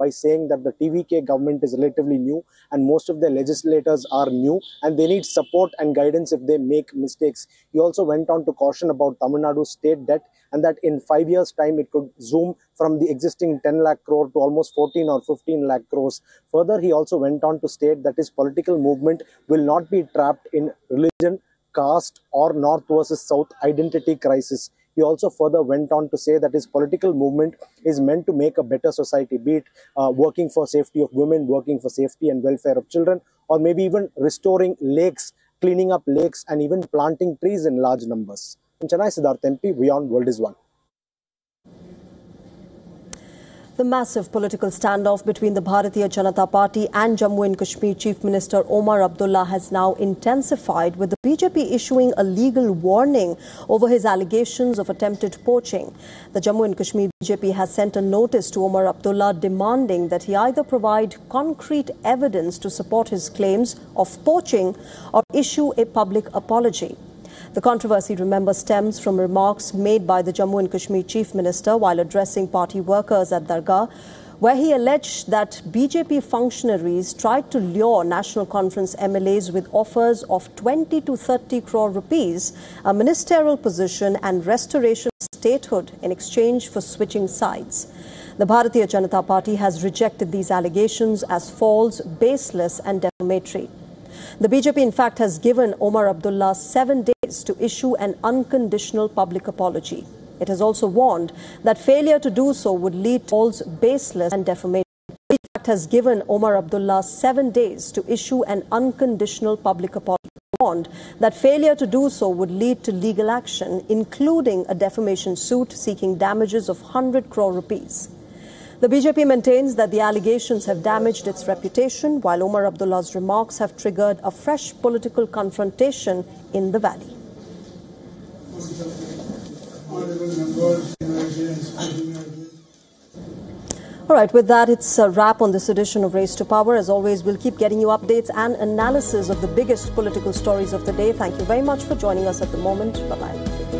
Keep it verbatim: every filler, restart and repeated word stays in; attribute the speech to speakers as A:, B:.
A: by saying that the T V K government is relatively new and most of their legislators are new and they need support and guidance if they make mistakes. He also went on to caution about Tamil Nadu's state debt and that in five years' time it could zoom from the existing ten lakh crore to almost fourteen or fifteen lakh crores. Further, he also went on to state that his political movement will not be trapped in religion, caste or North versus South identity crisis. He also further went on to say that his political movement is meant to make a better society, be it uh, working for safety of women, working for safety and welfare of children, or maybe even restoring lakes, cleaning up lakes and even planting trees in large numbers. In Chennai, Siddharth M P, Beyond World is One.
B: The massive political standoff between the Bharatiya Janata Party and Jammu and Kashmir Chief Minister Omar Abdullah has now intensified, with the B J P issuing a legal warning over his allegations of attempted poaching. The Jammu and Kashmir B J P has sent a notice to Omar Abdullah demanding that he either provide concrete evidence to support his claims of poaching or issue a public apology. The controversy, remember, stems from remarks made by the Jammu and Kashmir Chief Minister while addressing party workers at Dargah, where he alleged that B J P functionaries tried to lure National Conference M L As with offers of twenty to thirty crore rupees, a ministerial position and restoration of statehood in exchange for switching sides. The Bharatiya Janata Party has rejected these allegations as false, baseless and defamatory. The B J P, in fact, has given Omar Abdullah seven days to issue an unconditional public apology. It has also warned that failure to do so would lead to false, baseless and defamatory. The fact has given Omar Abdullah seven days to issue an unconditional public apology. Warned that failure to do so would lead to legal action, including a defamation suit seeking damages of one hundred crore rupees. The B J P maintains that the allegations have damaged its reputation, while Omar Abdullah's remarks have triggered a fresh political confrontation in the valley. All right, with that, it's a wrap on this edition of Race to Power. As always, we'll keep getting you updates and analysis of the biggest political stories of the day. Thank you very much for joining us at the moment. Bye-bye.